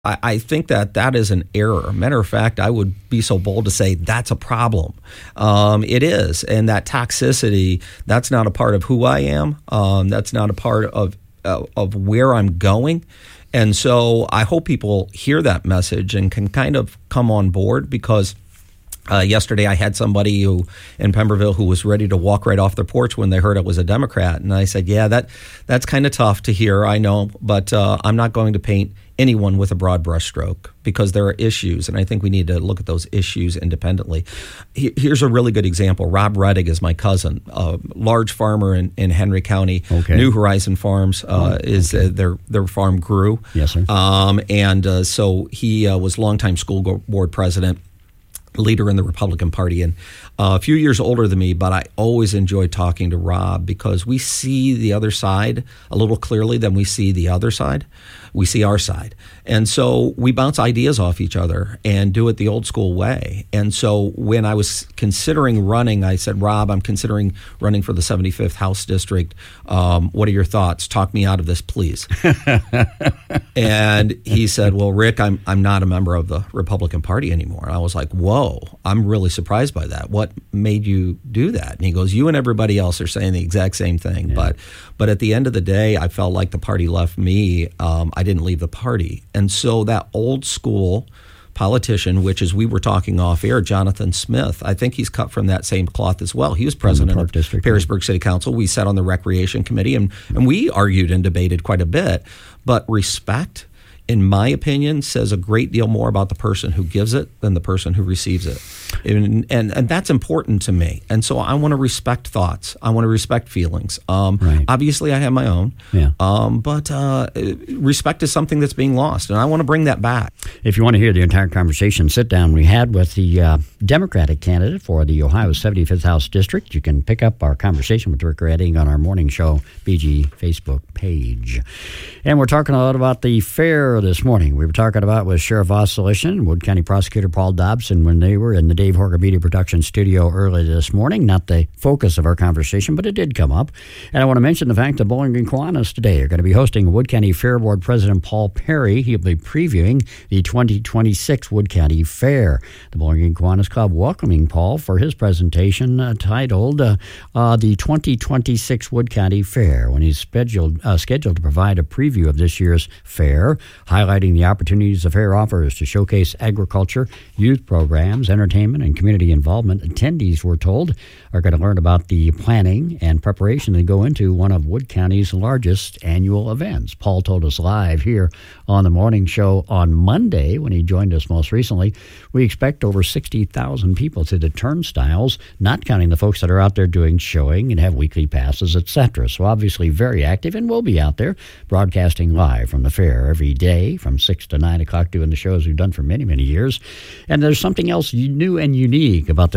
I think that is an error. Matter of fact, I would be so bold to say that's a problem. It is. And that toxicity, that's not a part of who I am. That's not a part of where I'm going. And so I hope people hear that message and can kind of come on board, because yesterday I had somebody in Pemberville who was ready to walk right off their porch when they heard it was a Democrat. And I said, yeah, that's kind of tough to hear, I know, but I'm not going to paint anyone with a broad brushstroke, because there are issues, and I think we need to look at those issues independently. Here's a really good example. Rob Rettig is my cousin, a large farmer in Henry County. Okay. New Horizon Farms their farm grew. Yes, sir. So he was longtime school board president, leader in the Republican Party, and a few years older than me, but I always enjoyed talking to Rob, because we see the other side a little clearly than we see the other side. We see our side. And so we bounce ideas off each other and do it the old school way. And so when I was considering running, I said, Rob, I'm considering running for the 75th House District. What are your thoughts? Talk me out of this, please. And he said, well, Rick, I'm not a member of the Republican Party anymore. And I was like, whoa, I'm really surprised by that. What made you do that? And he goes, you and everybody else are saying the exact same thing. Yeah. But at the end of the day, I felt like the party left me. I didn't leave the party. And so that old school politician, which is, we were talking off air, Jonathan Smith, I think he's cut from that same cloth as well. He was president of Perrysburg City Council. We sat on the Recreation Committee, and we argued and debated quite a bit. But respect, in my opinion, says a great deal more about the person who gives it than the person who receives it. And that's important to me. And so I want to respect thoughts. I want to respect feelings. Right. Obviously, I have my own. Yeah. But respect is something that's being lost, and I want to bring that back. If you want to hear the entire conversation, sit down we had with the Democratic candidate for the Ohio 75th House District. You can pick up our conversation with Rick Rettig on our Morning Show BG Facebook page. And we're talking a lot about the fair this morning. We were talking about with Sheriff Vosselishin and Wood County Prosecutor Paul Dobson when they were in the Dave Horger Media Production Studio early this morning. Not the focus of our conversation, but it did come up. And I want to mention the fact that Bowling Green Kiwanis today are going to be hosting Wood County Fair Board President Paul Perry. He'll be previewing the 2026 Wood County Fair. The Bowling Green Kiwanis Club welcoming Paul for his presentation titled the 2026 Wood County Fair, when he's scheduled to provide a preview of this year's fair, highlighting the opportunities the fair offers to showcase agriculture, youth programs, entertainment, and community involvement. Attendees, we're told, are going to learn about the planning and preparation that go into one of Wood County's largest annual events. Paul told us live here on the Morning Show on Monday, when he joined us most recently, we expect over 60,000 people to the turnstiles, not counting the folks that are out there doing showing and have weekly passes, etc. So obviously very active, and we'll be out there broadcasting live from the fair every day from 6 to 9 o'clock, doing the shows we've done for many, many years. And there's something else new and unique about the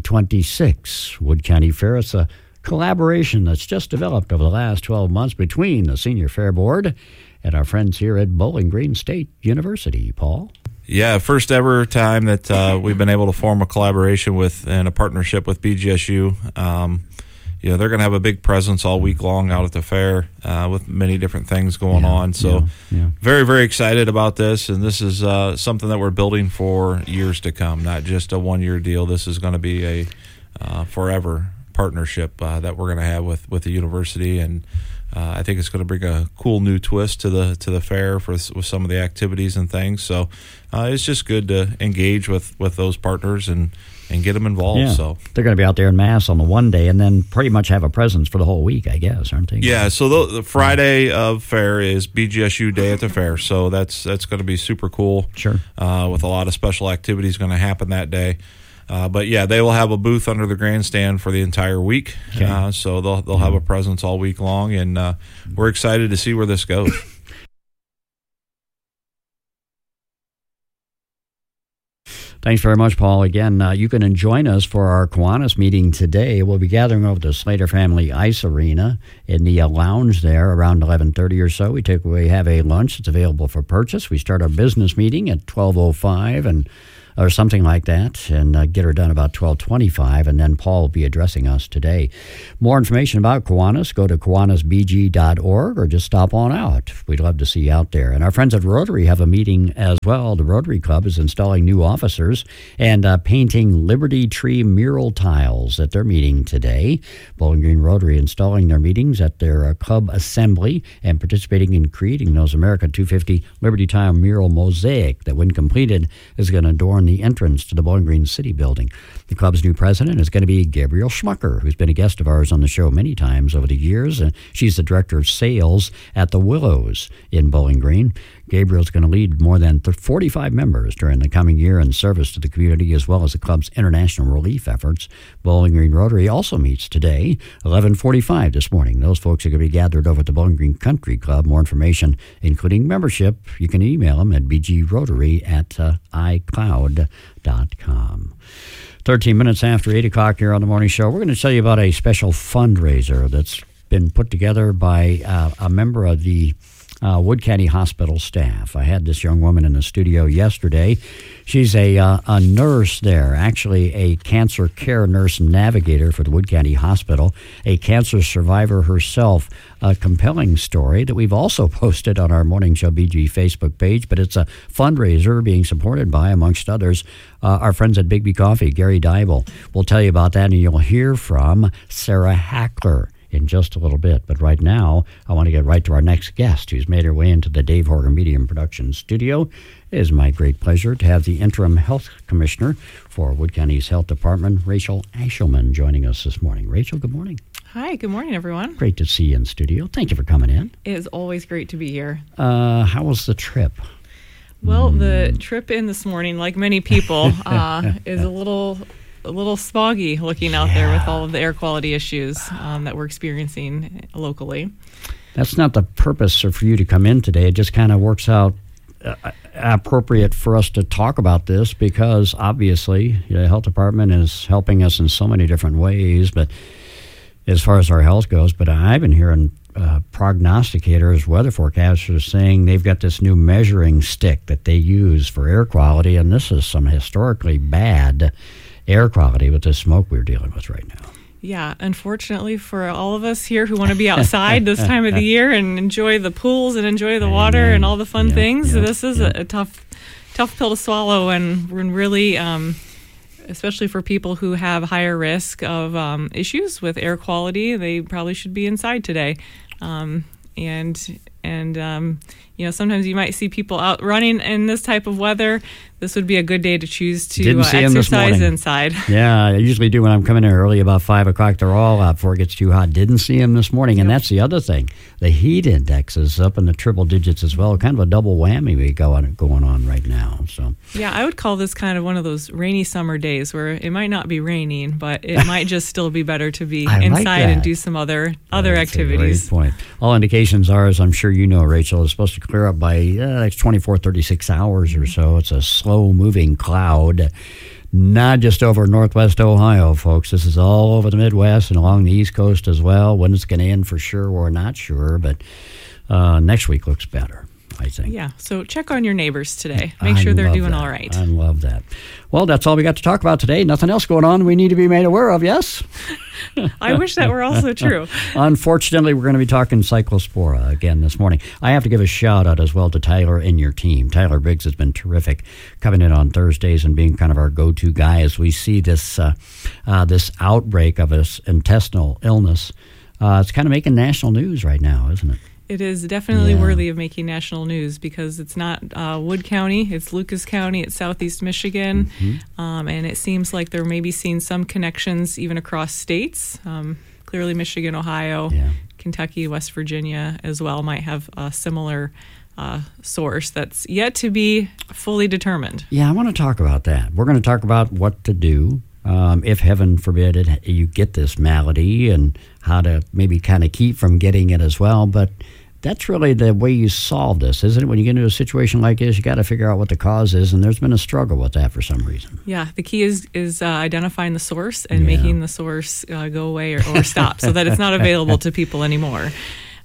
2026 Wood County Fair. It's a collaboration that's just developed over the last 12 months between the Senior Fair Board and our friends here at Bowling Green State University. Paul? Yeah, first ever time that we've been able to form a collaboration with and a partnership with BGSU. They're going to have a big presence all week long out at the fair with many different things going on. So very, very excited about this. And this is something that we're building for years to come, not just a one-year deal. This is going to be a forever partnership that we're going to have with the university. And I think it's going to bring a cool new twist to the fair with some of the activities and things. So it's just good to engage with those partners and get them involved. Yeah. So they're going to be out there in mass on the one day and then pretty much have a presence for the whole week, I guess, aren't they? Yeah, so the Friday of fair is BGSU Day at the fair, so that's going to be super cool. Sure. With a lot of special activities going to happen that day. But yeah, they will have a booth under the grandstand for the entire week. Okay. So they'll have a presence all week long, and we're excited to see where this goes. Thanks very much, Paul. Again, you can join us for our Kiwanis meeting today. We'll be gathering over the Slater Family Ice Arena in the lounge there around 11:30 or so. We have a lunch that's available for purchase. We start our business meeting at 12:05, and or something like that, and get her done about 12:25, and then Paul will be addressing us today. More information about Kiwanis, go to kiwanisbg.org or just stop on out. We'd love to see you out there. And our friends at Rotary have a meeting as well. The Rotary Club is installing new officers and painting Liberty Tree mural tiles at their meeting today. Bowling Green Rotary installing their meetings at their club assembly and participating in creating those America 250 Liberty Tile mural mosaic that, when completed, is going to adorn the entrance to the Bowling Green City building. The club's new president is going to be Gabrielle Schmucker, who's been a guest of ours on the show many times over the years. She's the director of sales at the Willows in Bowling Green. Gabriel's going to lead more than 45 members during the coming year in service to the community, as well as the club's international relief efforts. Bowling Green Rotary also meets today, 11:45 this morning. Those folks are going to be gathered over at the Bowling Green Country Club. More information, including membership, you can email them at bgrotary@icloud.com. 13 minutes after 8 o'clock here on the morning show, we're going to tell you about a special fundraiser that's been put together by a member of the Wood County Hospital staff. I had this young woman in the studio yesterday. She's a nurse there, actually a cancer care nurse navigator for the Wood County Hospital, a cancer survivor herself. A compelling story that we've also posted on our Morning Show BG Facebook page, but it's a fundraiser being supported by, amongst others, our friends at Bigby Coffee. Gary Dybel will tell you about that, and you'll hear from Sarah Hackler in just a little bit. But right now, I want to get right to our next guest, who's made her way into the Dave Horgan Media and Production studio. It is my great pleasure to have the Interim Health Commissioner for Wood County's Health Department, Rachel Ashelman, joining us this morning. Rachel, good morning. Hi, good morning, everyone. Great to see you in studio. Thank you for coming in. It is always great to be here. How was the trip? Well, the trip in this morning, like many people, is a little smoggy looking out there with all of the air quality issues that we're experiencing locally. That's not the purpose for you to come in today. It just kind of works out appropriate for us to talk about this because obviously the health department is helping us in so many different ways, but as far as our health goes, but I've been hearing prognosticators, weather forecasters saying they've got this new measuring stick that they use for air quality, and this is some historically bad air quality with the smoke we're dealing with right now. Yeah, unfortunately for all of us here who want to be outside this time of the year and enjoy the pools and enjoy the water and all the fun things, this is a tough pill to swallow, and we're really, especially for people who have higher risk of issues with air quality, they probably should be inside today. Sometimes you might see people out running in this type of weather. This would be a good day to choose to exercise inside. Yeah, I usually do when I'm coming in early, about 5 o'clock. They're all out before it gets too hot. Didn't see them this morning, and that's the other thing. The heat index is up in the triple digits as well. Kind of a double whammy we going on right now. So yeah, I would call this kind of one of those rainy summer days where it might not be raining, but it might just still be better to be inside and do some other activities. Great point. All indications are, as I'm sure you know, Rachel, it's supposed to clear up by next 24, 36 hours or so. It's a slow-moving cloud, not just over northwest Ohio, folks. This is all over the Midwest and along the East Coast as well. When it's going to end for sure, we're not sure, but next week looks better, I think. Yeah, so check on your neighbors today. Make sure they're doing all right. I love that. Well, that's all we got to talk about today. Nothing else going on we need to be made aware of, yes? I wish that were also true. Unfortunately, we're going to be talking cyclospora again this morning. I have to give a shout out as well to Tyler and your team. Tyler Biggs has been terrific coming in on Thursdays and being kind of our go-to guy as we see this this outbreak of this intestinal illness. It's kind of making national news right now, isn't it? It is definitely worthy of making national news because it's not Wood County, it's Lucas County, it's Southeast Michigan, and it seems like they're maybe seeing some connections even across states. Clearly Michigan, Ohio, Kentucky, West Virginia as well might have a similar source that's yet to be fully determined. Yeah, I want to talk about that. We're going to talk about what to do if, heaven forbid, you get this malady and how to maybe kind of keep from getting it as well, but that's really the way you solve this, isn't it? When you get into a situation like this, you got to figure out what the cause is, and there's been a struggle with that for some reason. Yeah, the key is identifying the source and making the source go away or stop so that it's not available to people anymore.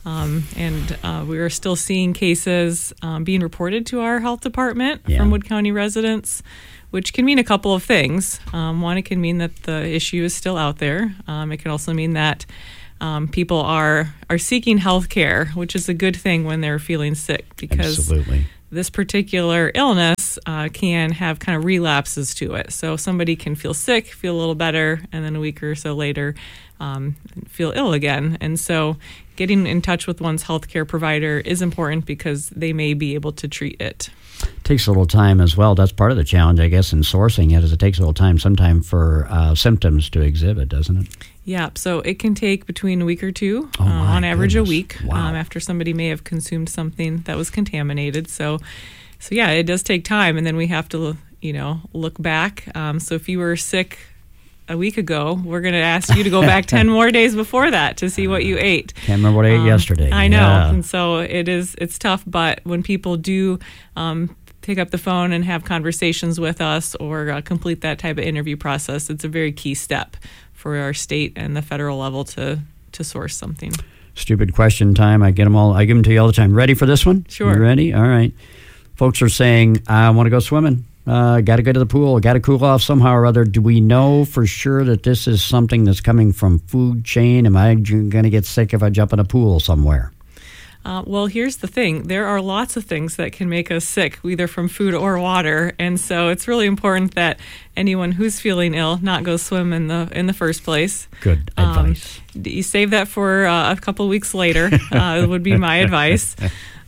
And we are still seeing cases being reported to our health department Yeah. from Wood County residents, which can mean a couple of things. One, it can mean that the issue is still out there. It can also mean that people are seeking health care, which is a good thing when they're feeling sick, because Absolutely. this particular illness can have kind of relapses to it. So somebody can feel sick, feel a little better, and then a week or so later feel ill again. And so getting in touch with one's healthcare provider is important because they may be able to treat it. Takes a little time as well. That's part of the challenge, I guess, in sourcing it, is it takes a little time sometime for symptoms to exhibit, doesn't it? Yeah, so it can take between a week or two, Oh, my on average goodness. a week, Wow. after somebody may have consumed something that was contaminated. So yeah, it does take time, and then we have to, look back. So if you were sick a week ago, we're going to ask you to go back 10 more days before that to see what you ate. Can't remember what I ate yesterday. I know, Yeah. and so it's tough, but when people do pick up the phone and have conversations with us or complete that type of interview process, it's a very key step for our state and the federal level to source something. Stupid question time. I give them to you all the time. Ready for this one? Sure. You ready? All right. Folks are saying, I want to go swimming. Got to go to the pool. Got to cool off somehow or other. Do we know for sure that this is something that's coming from food chain? Am I going to get sick if I jump in a pool somewhere? Well, here's the thing. There are lots of things that can make us sick, either from food or water. And so it's really important that anyone who's feeling ill not go swim in the first place. Good advice. You save that for a couple weeks later, would be my advice.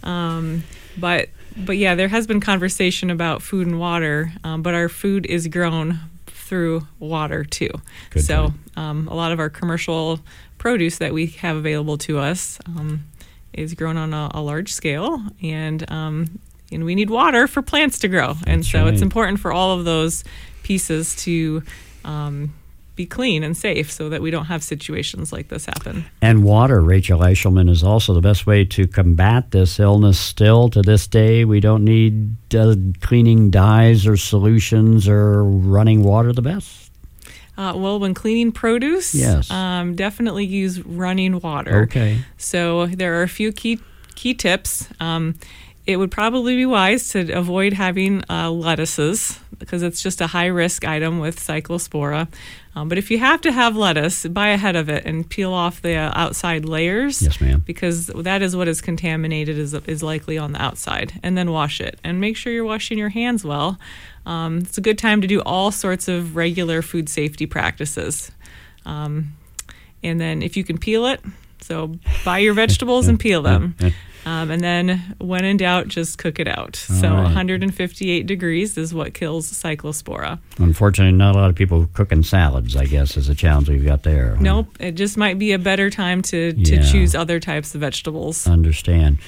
But yeah, there has been conversation about food and water, but our food is grown through water too. Good So point. a lot of our commercial produce that we have available to us is grown on a large scale, and we need water for plants to grow. And That's so right. it's important for all of those pieces to be clean and safe so that we don't have situations like this happen. And water, Rachel Eichelman, is also the best way to combat this illness still to this day. We don't need cleaning dyes or solutions or running water the best. Well, when cleaning produce, Yes. definitely use running water. Okay. So there are a few key tips. It would probably be wise to avoid having lettuces because it's just a high-risk item with cyclospora. But if you have to have lettuce, buy ahead of it and peel off the outside layers. Yes, ma'am. Because that is what is contaminated, is likely on the outside. And then wash it. And make sure you're washing your hands well. It's a good time to do all sorts of regular food safety practices. And then if you can peel it, so buy your vegetables and peel them. And then when in doubt, just cook it out. So right. 158 degrees is what kills cyclospora. Unfortunately, not a lot of people cooking salads, I guess, is a challenge we've got there. Nope, it just might be a better time to Yeah. choose other types of vegetables. Understand.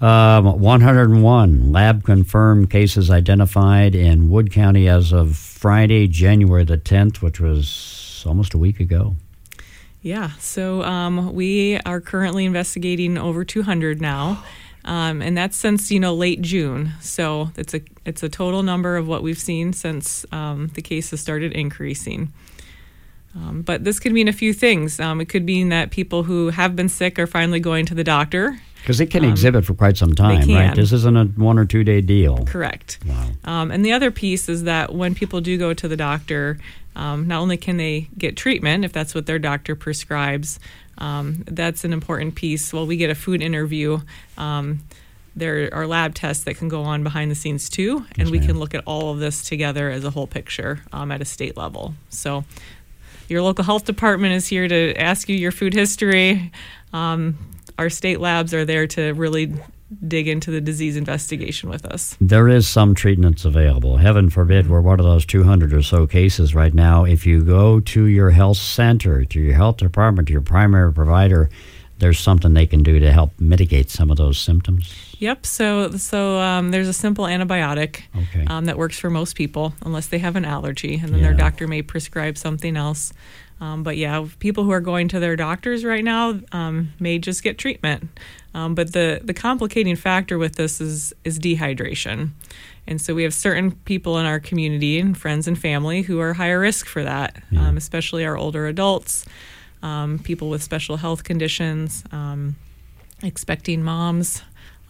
101 lab-confirmed cases identified in Wood County as of Friday, January the 10th, which was almost a week ago. Yeah, so we are currently investigating over 200 now, and that's since late June. So it's a total number of what we've seen since the cases started increasing. But this could mean a few things. It could mean that people who have been sick are finally going to the doctor. Because it can exhibit for quite some time, can. right? This isn't a 1 or 2 day deal. Correct. Wow. And the other piece is that when people do go to the doctor, not only can they get treatment if that's what their doctor prescribes, that's an important piece. Well, we get a food interview. There are lab tests that can go on behind the scenes too, and Yes, we ma'am. can look at all of this together as a whole picture at a state level. So your local health department is here to ask you your food history. Our state labs are there to really dig into the disease investigation with us. There is some treatments available. Heaven forbid we're one of those 200 or so cases right now. If you go to your health center, to your health department, to your primary provider, there's something they can do to help mitigate some of those symptoms. Yep. So there's a simple antibiotic Okay. that works for most people, unless they have an allergy, and then Yeah. their doctor may prescribe something else. But yeah, people who are going to their doctors right now may just get treatment. But the complicating factor with this is dehydration. And so we have certain people in our community and friends and family who are higher risk for that, Yeah. especially our older adults, people with special health conditions. expecting moms.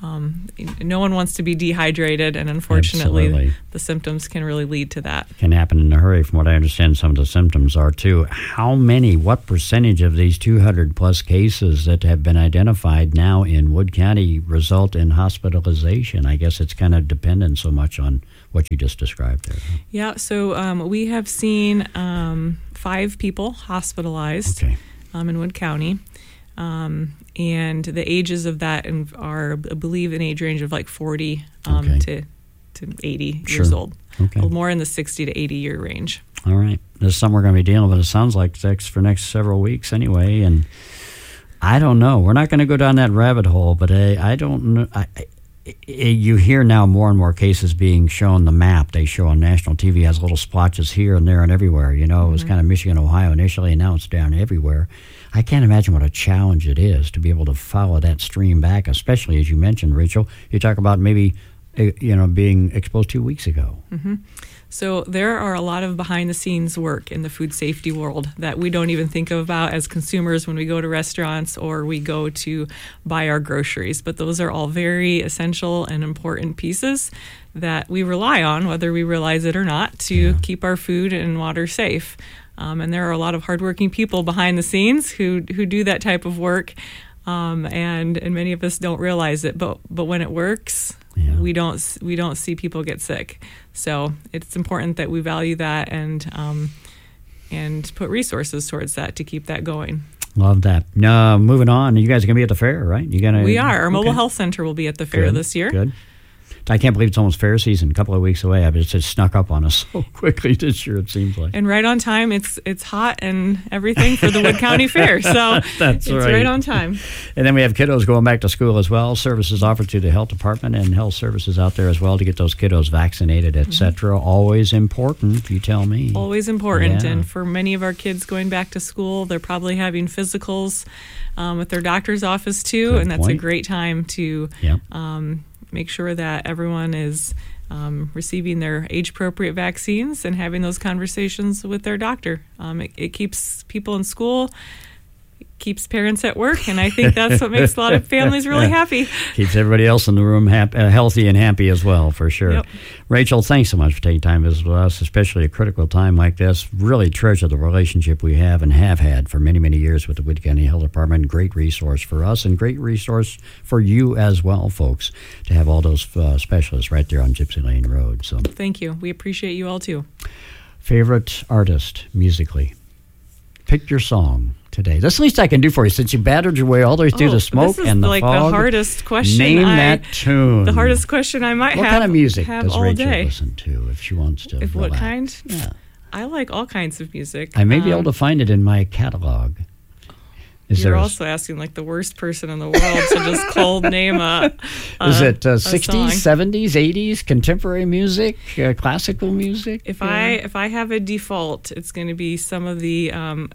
No one wants to be dehydrated, and unfortunately, Absolutely. the symptoms can really lead to that. Can happen in a hurry. From what I understand, some of the symptoms are too. What percentage of these 200 plus cases that have been identified now in Wood County result in hospitalization? I guess it's kind of dependent so much on what you just described there. Yeah, so we have seen 5 people hospitalized in Wood County. And the ages of that are, I believe, an age range of like 40 to 80 years old. Okay. More in the 60 to 80 year range. All right. There's something we're going to be dealing with. It sounds like for next several weeks anyway. And I don't know. We're not going to go down that rabbit hole, but I don't know. You hear now more and more cases being shown. The map they show on national TV has little splotches here and there and everywhere. It was kind of Michigan, Ohio initially, and now it's down everywhere. I can't imagine what a challenge it is to be able to follow that stream back, especially as you mentioned, Rachel. You talk about maybe being exposed 2 weeks ago. Mm-hmm. So there are a lot of behind-the-scenes work in the food safety world that we don't even think about as consumers when we go to restaurants or we go to buy our groceries. But those are all very essential and important pieces that we rely on, whether we realize it or not, to keep our food and water safe. And there are a lot of hardworking people behind the scenes who do that type of work, and many of us don't realize it. But when it works, we don't see people get sick. So it's important that we value that and put resources towards that to keep that going. Love that. Moving on, you guys are going to be at the fair, right? We are. Our mobile health center will be at the fair this year. Good. I can't believe it's almost fair season, a couple of weeks away. It just snuck up on us so quickly this year, it seems like. And right on time. It's hot and everything for the Wood County Fair. So it's right on time. And then we have kiddos going back to school as well. Services offered to the health department and health services out there as well to get those kiddos vaccinated, et cetera. Always important, you tell me. Always important. Yeah. And for many of our kids going back to school, they're probably having physicals at their doctor's office too. Good and that's point. a great time to make sure that everyone is receiving their age-appropriate vaccines and having those conversations with their doctor. It keeps people in school, keeps parents at work, and I think that's what makes a lot of families really happy. Keeps everybody else in the room healthy and happy as well, for sure. Yep. Rachel, thanks so much for taking time to visit with us, especially a critical time like this. Really treasure the relationship we have and have had for many, many years with the Wood County Health Department. Great resource for us and great resource for you as well, folks, to have all those specialists right there on Gypsy Lane Road. So, thank you. We appreciate you all, too. Favorite artist musically? Pick your song today. That's the least I can do for you since you battered your way all the way through the smoke and the like fog. the hardest question. Name that tune. The hardest question I might what have. What kind of music have does all Rachel day. listen to if she wants to relax? What kind? Yeah. I like all kinds of music. I may be able to find it in my catalog. You're also asking like the worst person in the world to just cold name a Is it a 60s, song. 70s, 80s, contemporary music, classical music? If I have a default, it's going to be some of the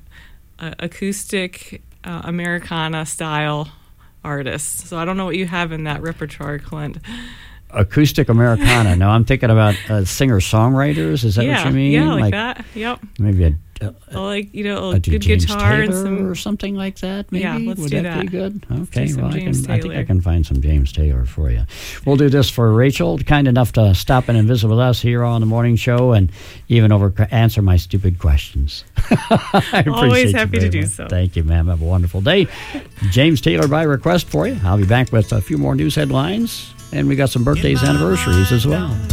acoustic Americana style artists. So I don't know what you have in that repertoire, Clint. Acoustic Americana. Now I'm thinking about singer-songwriters. Is that what you mean? Yeah, like that. Yep. Maybe a good James guitar Taylor and or something like that. Maybe let's would do that be good? Okay, well, I think Taylor. I can find some James Taylor for you. We'll do this for Rachel, kind enough to stop in and visit with us here on the morning show, and even answer my stupid questions. I appreciate Always you happy very to do much. so. Thank you, ma'am. Have a wonderful day. James Taylor by request for you. I'll be back with a few more news headlines, and we got some birthdays, anniversaries as well.